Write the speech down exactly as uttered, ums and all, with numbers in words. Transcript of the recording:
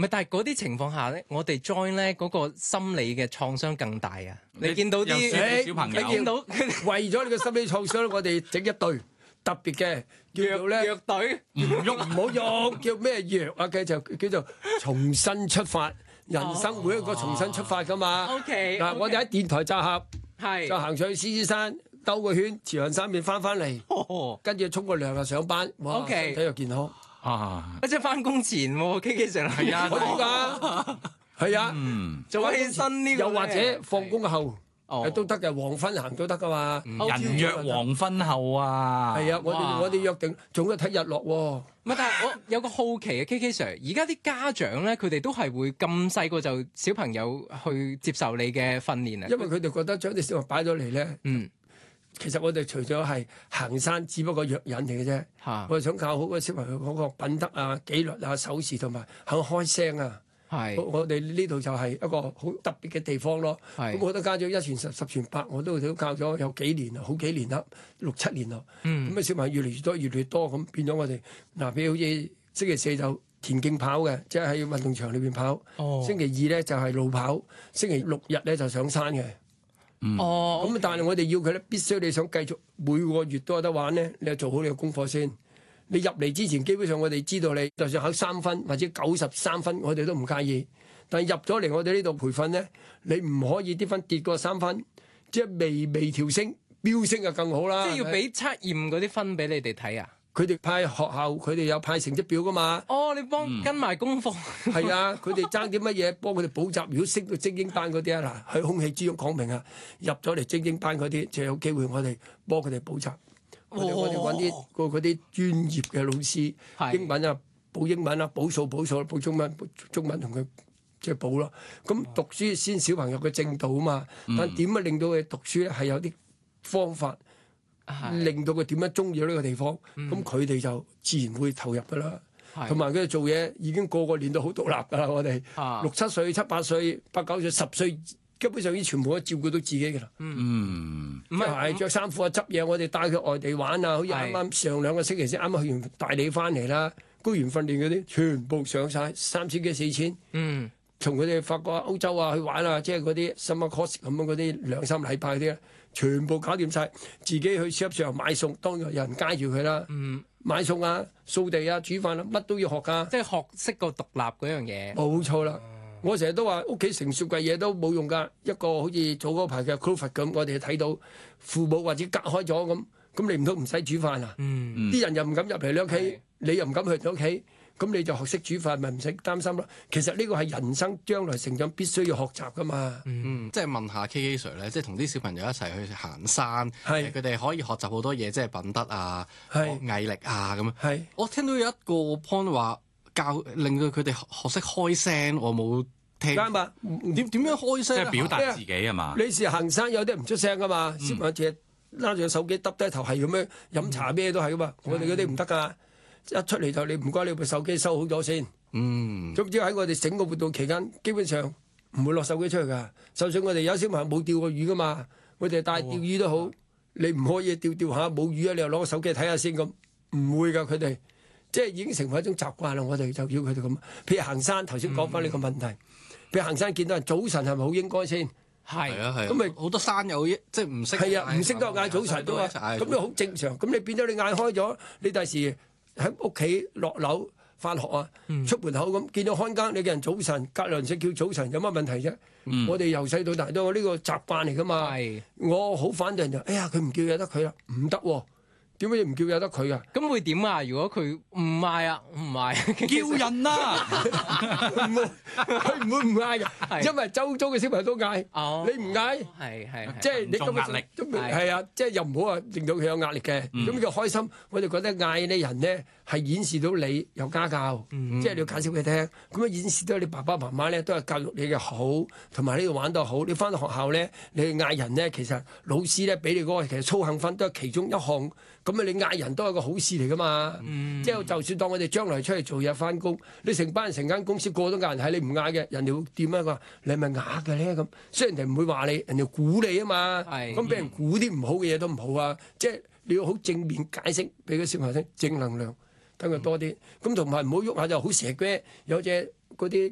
唔係，但係嗰啲情況下咧，我哋 join 咧嗰個心理嘅創傷更大啊！你見到啲小朋友， 你見到為咗你個心理創傷，我哋整一隊特別嘅叫做咧藥隊， 唔喐唔好喐，叫咩藥啊嘅就叫做重新出發，人生每一個重新出發噶嘛。 OK 嗱，我哋喺電台集合， 係就行上去獅子山兜個圈，朝陽山面翻翻嚟， 哦， 跟住沖個涼就上班，哇， OK 身體又健康。 啊， 即係翻工前喎，K K Sir 係啊可以㗎，係啊， 嗯， 早起身呢個又或者放工後哦都得嘅，黃昏行都得噶嘛。 人約黃昏後啊， 係啊，我哇哋我哋約定總係睇日落喎。 唔係，但係我有個好奇嘅 K K Sir，而家啲家長咧，佢哋都係會咁細個就小朋友去接受你嘅訓練啊。 因為佢哋覺得將啲小朋友擺咗嚟咧， 嗯其實我哋除咗係行山，只不過藥引嚟嘅啫。 嚇我哋想教好個小朋友嗰個品德啊、紀律啊、守時同埋肯開聲啊。我係我哋呢度就係一個好特別嘅地方咯。 係咁好多家長一傳十，十傳百，我都都教咗有幾年啦，好幾年啦，六七年啦。 嗯咁啊小朋友越嚟越多，越嚟越多，咁變咗我哋嗱，譬如好似星期四就田徑跑嘅，即係喺運動場裏邊跑。 哦星期二咧就係路跑，星期六日咧就上山嘅。 哦咁但係我哋要佢咧，必須你想繼續每個月都有得玩咧，你就做好你嘅功課先。你入嚟之前，基本上我哋知道你，就算考三分或者九十三分，我哋都唔介意。但係入咗嚟我哋呢度培訓咧，你唔可以啲分跌過三分，即係微微調升，飆升就更好啦。 即係要俾測驗嗰啲分俾你哋睇啊！ 佢哋派學校，佢哋有派成績表噶嘛。 哦，你幫跟埋功課， 係啊，佢哋爭啲乜嘢幫佢哋補習。如果升到精英班嗰啲啊，嗱喺空氣之中講明啊，入咗嚟精英班嗰啲就有機會我哋幫佢哋補習。我哋我哋揾啲個嗰啲專業嘅老師， 係英文啊補英文啊，補數補數，補中文補中文同佢即係補咯。咁讀書先小朋友嘅正道啊嘛，但點樣令到佢讀書咧係有啲方法。令到佢點樣中意呢個地方，咁佢哋就自然會投入噶啦。同埋佢哋做嘢已經個個練到好獨立噶啦。我哋啊六七歲、七八歲、八九歲、十歲，基本上已經全部都照顧到自己噶啦。 嗯， 唔係着衫褲啊、執嘢，我哋帶佢外地玩啊，好似啱啱上兩個星期先啱啱去完大理翻嚟啦，高原訓練嗰啲全部上晒三千幾四千。 嗯， 從佢哋法國啊、歐洲啊去玩啊，即係嗰啲 summer course 咁樣嗰啲兩三禮拜嗰啲咧，全部搞掂晒，自己去超級市場買餸，當然有人街住佢啦。 嗯， 買餸啊、掃地啊、煮飯啊，乜都要學㗎。 即係學識個獨立嗰樣嘢。 冇錯啦，我成日都話屋企成雪櫃嘢都冇用㗎。一個好似早嗰排嘅 Covid 咁，我哋睇到父母或者隔開咗咁，咁你唔通唔使煮飯啊？ 嗯， 啲人又唔敢入嚟你屋企係， 你又唔敢去你屋企。咁你就學識煮飯，咪唔使擔心咯。其實呢個係人生將來成長必須要學習噶嘛。 嗯，即係問下 K K Sir 咧，即係同啲小朋友一齊去行山， 係佢哋可以學習好多嘢，即係品德啊、 係學毅力啊咁樣。 係我聽到有一個 point 話教令到佢哋學學識開聲，我冇聽。 啱啊！ 點點樣開即聲呢？ 係表達自己係嘛？ 你時行山有啲唔出聲噶嘛，小朋友淨係拉住個手機耷低頭係咁樣飲茶咩都係噶嘛。我哋嗰啲唔得㗎，一出嚟就你唔該你部手機收好咗先。 嗯， 總之喺我哋整個活動期間，基本上唔會落手機出去㗎。就算我哋有小朋友冇釣過魚㗎嘛，我哋帶釣魚都好，你唔可以釣釣下冇魚啊，你又攞個手機睇下先咁，唔會㗎佢哋，即係已經成為一種習慣啦。我哋就要佢哋咁。譬如行山，頭先講翻呢個問題，譬如行山見到人早晨係咪好應該先？ 係係啊係啊。 咁咪好多山友即係唔識係啊，唔識得嗌早晨㗎嘛， 嗌咁都好正常。咁你變咗你嗌開咗，你第時喺屋企落樓翻學啊，出門口咁見到看更，你嘅人早晨，隔離人識叫早晨，有乜問題啫？我哋由細到大都有呢個習慣嚟噶嘛。 係。 我好反對人就，哎呀佢唔叫有得佢啦，唔得喎，點解唔叫有得佢啊？ 咁會點啊？如果佢唔嗌啊，唔嗌， 叫人啊！ 唔會，佢唔會唔嗌嘅， 係因為周遭嘅小朋友都嗌， 哦， 你唔嗌。 係係係即係你根本重壓力都未係係啊！即係又唔好話令到佢有壓力嘅，咁佢開心。我哋覺得嗌啲人咧係演示到你有家教，即係你要解釋俾佢聽。咁樣演示到你爸爸媽媽咧都係教育你嘅好，同埋呢度玩得好。你翻到學校咧，你去嗌人咧，其實老師咧俾你嗰個其實操行分都係其中一項。咁啊，你嗌人都係個好事嚟噶嘛。即係就算當我哋將來出嚟做嘢翻工，你成班人成間公司個個都嗌人係你唔嗌嘅，人哋會點啊？佢話你係咪啞嘅咧？咁雖然人哋唔會話你，人哋鼓你啊嘛。 係咁俾人估啲唔好嘅嘢都唔好啊！即係你要好正面解釋俾個小朋友聽，正能量等佢多啲。咁同埋唔好喐下就好蛇龜，有隻嗰啲